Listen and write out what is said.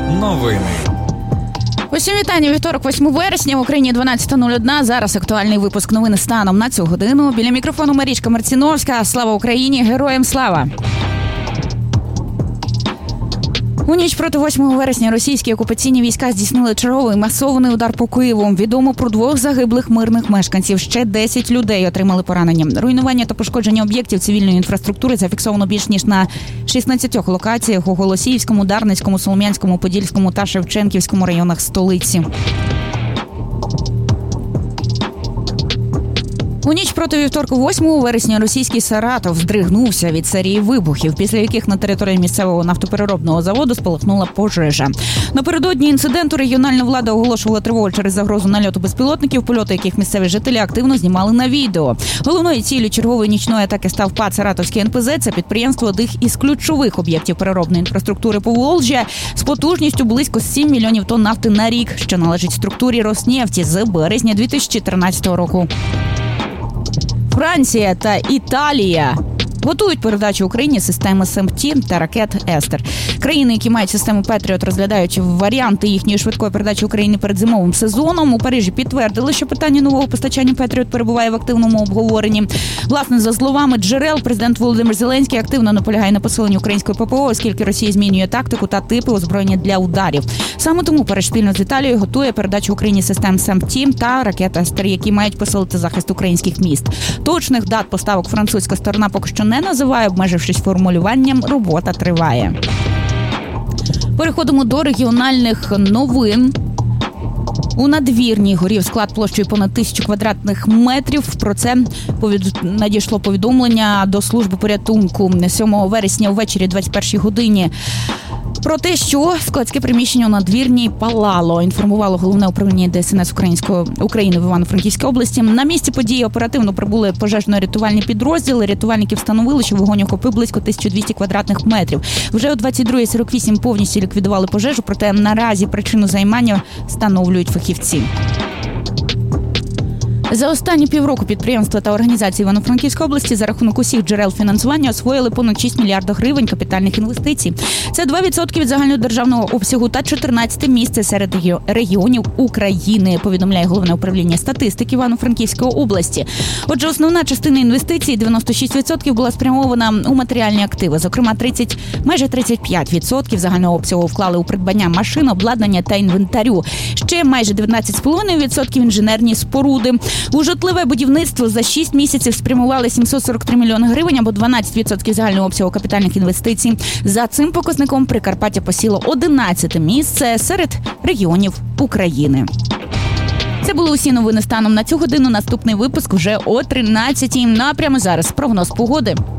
Новини. Усім вітання. Вівторок, 8 вересня, в Україні 12:01. Зараз актуальний випуск новин станом на цю годину. Біля мікрофону Марічка Марціновська. Слава Україні! Героям слава! У ніч проти 8 вересня російські окупаційні війська здійснили черговий масований удар по Києву. Відомо про 2 загиблих мирних мешканців. Ще 10 людей отримали поранення. Руйнування та пошкодження об'єктів цивільної інфраструктури зафіксовано більш ніж на 16 локаціях у Голосіївському, Дарницькому, Солом'янському, Подільському та Шевченківському районах столиці. У ніч проти вівторку 8 вересня російський Саратов здригнувся від серії вибухів, після яких на території місцевого нафтопереробного заводу спалахнула пожежа. Напередодні інциденту регіональна влада оголошувала тривогу через загрозу нальоту безпілотників, польоти яких місцеві жителі активно знімали на відео. Головною ціллю чергової нічної атаки став ПАТ «Саратовський НПЗ». Це підприємство одних із ключових об'єктів переробної інфраструктури Поволжя з потужністю близько 7 мільйонів тонн нафти на рік, що належить структурі Роснефті з березня 2013 року. Франція та Італія готують передачу Україні системи СМТ та ракет «Естер». Країни, які мають систему «Петріот», розглядають варіанти їхньої швидкої передачі Україні перед зимовим сезоном. У Парижі підтвердили, що питання нового постачання «Петріот» перебуває в активному обговоренні. Власне, за словами джерел, президент Володимир Зеленський активно наполягає на посиленні української ППО, оскільки Росія змінює тактику та типи озброєння для ударів. Саме тому Париж спільно з Італією готує передачу Україні систем СМТ та ракет «Естер», які мають посилити захист українських міст. Точних дат поставок французька сторона поки що не називає, обмежившись формулюванням, робота триває. Переходимо до регіональних новин. У Надвірній горів склад площею понад 1000 квадратних метрів. Про це надійшло повідомлення до служби порятунку 7 вересня увечері 21 годині. Про те, що складське приміщення у Надвірній палало, інформувало Головне управління ДСНС України в Івано-Франківській області. На місці події оперативно прибули пожежно-рятувальні підрозділи. Рятувальники встановили, що вогонь охопив близько 1200 квадратних метрів. Вже о 22:48 повністю ліквідували пожежу, проте наразі причину займання встановлюють фахівці. За останні півроку підприємства та організації Івано-Франківської області за рахунок усіх джерел фінансування освоїли понад 6 мільярдів гривень капітальних інвестицій. Це 2% від загальнодержавного обсягу та 14-те місце серед регіонів України, повідомляє Головне управління статистики Івано-Франківської області. Отже, основна частина інвестицій, 96%, була спрямована у матеріальні активи. Зокрема, майже 35% загального обсягу вклали у придбання машин, обладнання та інвентарю. Ще майже 19,5% інженерні споруди. У житлове будівництво за 6 місяців спрямували 743 мільйони гривень, або 12% загального обсягу капітальних інвестицій. За цим показником Прикарпаття посіло 11-те місце серед регіонів України. Це були усі новини станом на цю годину. Наступний випуск вже о 13-й. Прямо зараз прогноз погоди.